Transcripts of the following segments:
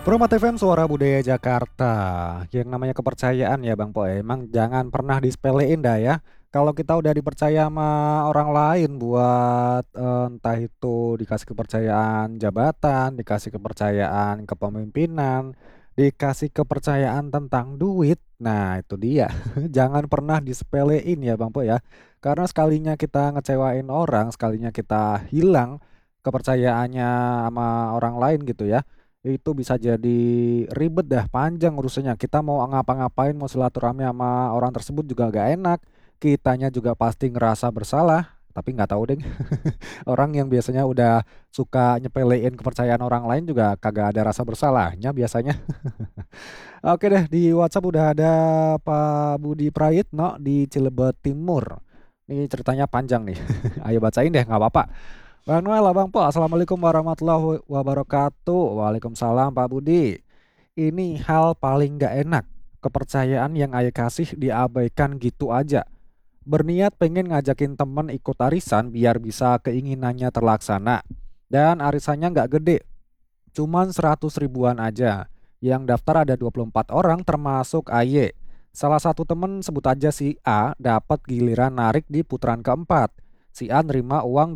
Promat FM Suara Budaya Jakarta. Yang namanya kepercayaan ya Bang Po, emang jangan pernah disepelein dah ya. Kalau kita udah dipercaya sama orang lain buat entah itu dikasih kepercayaan jabatan, dikasih kepercayaan kepemimpinan, dikasih kepercayaan tentang duit. Nah, itu dia. Jangan pernah disepelein ya Bang Po ya. Karena sekalinya kita ngecewain orang, sekalinya kita hilang kepercayaannya sama orang lain gitu ya, itu bisa jadi ribet dah, panjang urusannya. Kita mau ngapa-ngapain, mau silaturahmi sama orang tersebut juga gak enak. Kitanya juga pasti ngerasa bersalah, tapi nggak tahu deh. Orang yang biasanya udah suka nyepelein kepercayaan orang lain juga kagak ada rasa bersalahnya biasanya. Oke deh, di WhatsApp udah ada Pak Budi Prayitno di Cilebet Timur. Ini ceritanya panjang nih. Ayo bacain deh, nggak apa-apa. Bang Noel, Abang Po, Assalamualaikum warahmatullahi wabarakatuh. Waalaikumsalam Pak Budi. Ini hal paling gak enak. Kepercayaan yang ayah kasih diabaikan gitu aja. Berniat pengen ngajakin temen ikut arisan biar bisa keinginannya terlaksana. Dan arisannya gak gede, cuman 100 ribuan aja. Yang daftar ada 24 orang termasuk AY. Salah satu temen sebut aja si A dapat giliran narik di putaran keempat. Si A nerima uang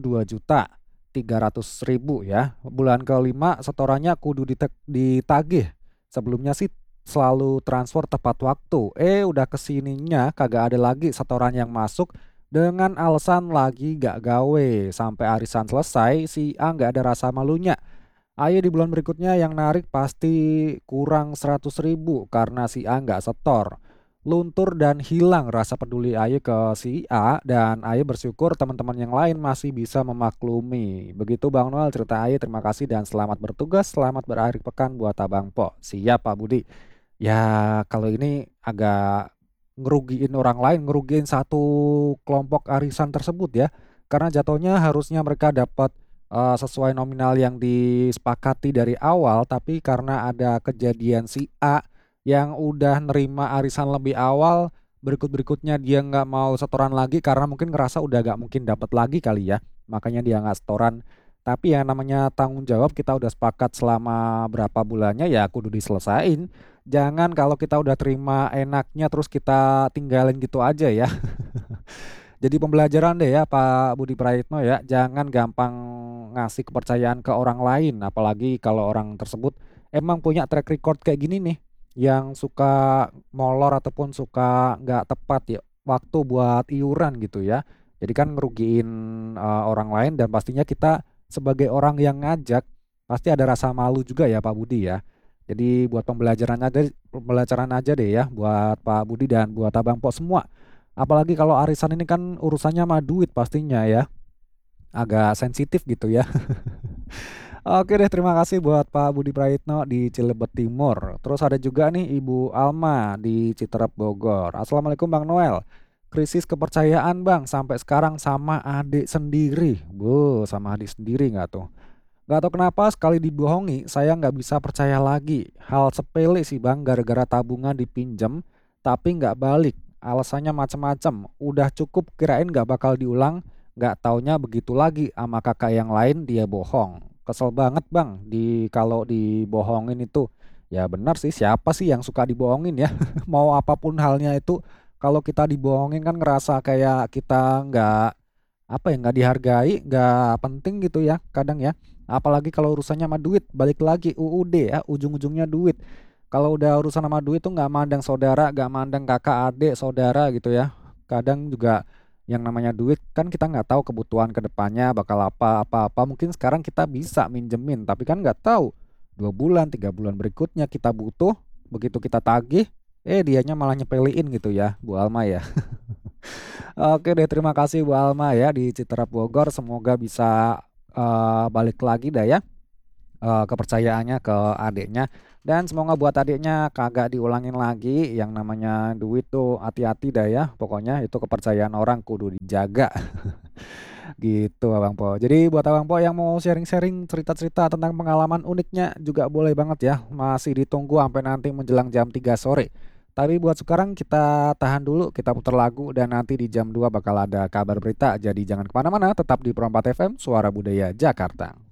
2.300.000 ya. Bulan kelima setorannya kudu ditagih. Sebelumnya sih selalu transfer tepat waktu. Udah kesininya kagak ada lagi setoran yang masuk dengan alasan lagi gak gawe. Sampai arisan selesai si A gak ada rasa malunya. Ayo di bulan berikutnya yang narik pasti kurang 100.000 karena si A nggak setor. Luntur dan hilang rasa peduli Ayu ke si A dan Ayu bersyukur teman-teman yang lain masih bisa memaklumi. Begitu Bang Noel cerita Ayu, terima kasih dan selamat bertugas, selamat berakhir pekan buat Abang Po. Siap Pak Budi. Ya kalau ini agak ngerugiin orang lain, ngerugiin satu kelompok arisan tersebut ya. Karena jatuhnya harusnya mereka dapat sesuai nominal yang disepakati dari awal, tapi karena ada kejadian si A yang udah nerima arisan lebih awal, berikut-berikutnya dia nggak mau setoran lagi karena mungkin ngerasa udah nggak mungkin dapat lagi kali ya, makanya dia nggak setoran. Tapi yang namanya tanggung jawab kita udah sepakat selama berapa bulannya ya kudu diselesain. Jangan kalau kita udah terima enaknya terus kita tinggalin gitu aja ya. Jadi pembelajaran deh ya Pak Budi Praitno ya, jangan gampang ngasih kepercayaan ke orang lain, apalagi kalau orang tersebut emang punya track record kayak gini nih, yang suka molor ataupun suka nggak tepat ya waktu buat iuran gitu ya. Jadi kan ngerugiin orang lain dan pastinya kita sebagai orang yang ngajak pasti ada rasa malu juga ya Pak Budi ya. Jadi buat pembelajaran aja deh ya buat Pak Budi dan buat Abang Po semua. Apalagi kalau arisan ini kan urusannya sama duit pastinya ya. Agak sensitif gitu ya. Oke deh, terima kasih buat Pak Budi Praitno di Cilebet Timur. Terus ada juga nih Ibu Alma di Citerep Bogor. Assalamualaikum Bang Noel. Krisis kepercayaan Bang sampai sekarang sama adik sendiri. Sama adik sendiri nggak tuh? Nggak tahu kenapa sekali dibohongi saya nggak bisa percaya lagi. Hal sepele sih Bang, gara-gara tabungan dipinjam tapi nggak balik. Alasannya macam-macam. Udah cukup kirain nggak bakal diulang. Nggak taunya begitu lagi sama kakak yang lain dia bohong. Kesel banget Bang kalau dibohongin itu. Ya benar sih, siapa sih yang suka dibohongin ya. Mau apapun halnya itu kalau kita dibohongin kan ngerasa kayak kita nggak apa ya, nggak dihargai, nggak penting gitu ya kadang ya. Apalagi kalau urusannya sama duit, balik lagi UUD ya, ujung-ujungnya duit. Kalau udah urusan sama duit tuh nggak mandang saudara, nggak mandang kakak, adik, saudara gitu ya. Kadang juga yang namanya duit kan kita nggak tahu kebutuhan kedepannya bakal apa-apa. Mungkin sekarang kita bisa minjemin, tapi kan nggak tahu 2 bulan, 3 bulan berikutnya kita butuh, begitu kita tagih, dianya malah nyepelin gitu ya, Bu Alma ya. Oke deh, terima kasih Bu Alma ya di Citerap Bogor. Semoga bisa balik lagi dah ya kepercayaannya ke adiknya dan semoga buat adiknya kagak diulangin lagi yang namanya duit tuh, hati-hati dah ya, pokoknya itu kepercayaan orang kudu dijaga. Gitu Abang Po. Jadi buat Abang Po yang mau sharing-sharing cerita-cerita tentang pengalaman uniknya juga boleh banget ya, masih ditunggu sampai nanti menjelang jam 3 sore. Tapi buat sekarang kita tahan dulu, kita putar lagu dan nanti di jam 2 bakal ada kabar berita. Jadi jangan kemana-mana, tetap di Perompak FM, Suara Budaya Jakarta.